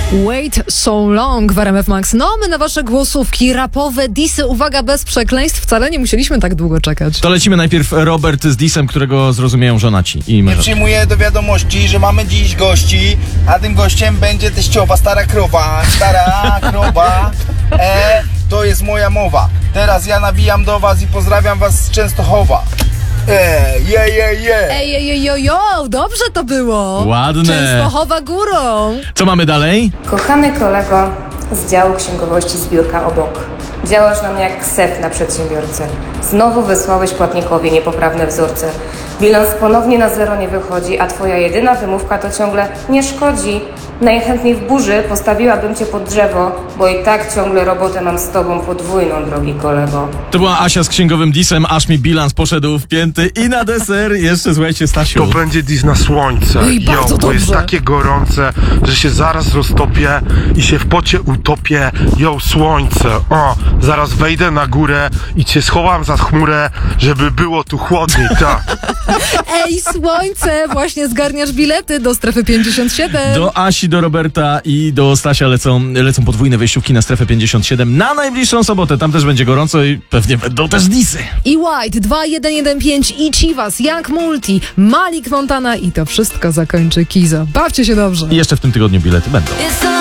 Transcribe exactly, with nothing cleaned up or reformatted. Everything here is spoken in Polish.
Wait so long w R M F Max. No, my na wasze głosówki, rapowe, disy, uwaga, bez przekleństw. Wcale nie musieliśmy tak długo czekać. To lecimy najpierw Robert z disem, którego zrozumieją żonaci. I Nie przyjmuję do wiadomości, że mamy dziś gości, a tym gościem będzie teściowa, stara krowa, stara krowa. E, to jest moja mowa. Teraz ja nawijam do was i pozdrawiam was z Częstochowa. E, je, je, je. Ej, ej, ej, jo, jo, dobrze to było. Ładne. Częstochowa górą. Co mamy dalej? Kochany kolego z działu księgowości zbiórka obok. Działasz nam jak sef na przedsiębiorcę. Znowu wysłałeś płatnikowi niepoprawne wzorce. Bilans ponownie na zero nie wychodzi, a twoja jedyna wymówka to ciągle nie szkodzi. Najchętniej w burzy postawiłabym cię pod drzewo, bo i tak ciągle robotę mam z tobą podwójną, drogi kolego. To była Asia z księgowym disem, aż mi bilans poszedł w pięty i na deser jeszcze, słuchajcie, Stasiu. To będzie dis na słońce. Ej, bardzo Jo, bo jest dobrze. takie gorące, że się zaraz roztopię i się w pocie utopię. Jo, słońce. O, zaraz wejdę na górę i cię schowam za chmurę, żeby było tu chłodniej, tak. Ej, słońce, właśnie zgarniasz bilety do strefy pięćdziesiąt siedem. Do Asi, do Roberta i do Stasia lecą, lecą podwójne wejściówki na strefę pięćdziesiąt siedem na najbliższą sobotę. Tam też będzie gorąco i pewnie będą też disy. I White, dwa jeden jeden pięć i Chivas, Young Multi, Malik Montana i to wszystko zakończy Kizo. Bawcie się dobrze. I jeszcze w tym tygodniu bilety będą. It's